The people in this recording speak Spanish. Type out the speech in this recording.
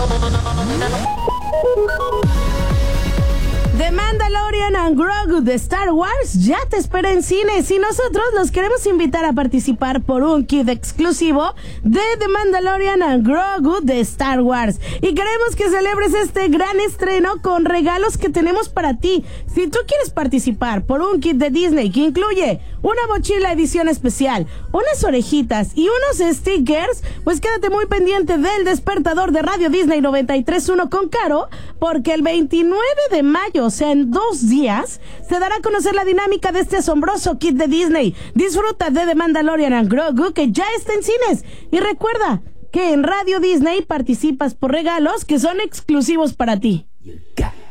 The Mandalorian and Grogu de Star Wars ya te espera en cines y nosotros los queremos invitar a participar por un kit exclusivo de The Mandalorian and Grogu de Star Wars y queremos que celebres este gran estreno con regalos que tenemos para ti. Si tú quieres participar por un kit de Disney que incluye una mochila edición especial, unas orejitas y unos stickers, pues quédate muy pendiente del despertador de Radio Disney 93.1 con Caro, porque el 29 de mayo, o sea, en 2 días, se dará a conocer la dinámica de este asombroso kit de Disney. Disfruta de The Mandalorian and Grogu, que ya está en cines. Y recuerda que en Radio Disney participas por regalos que son exclusivos para ti.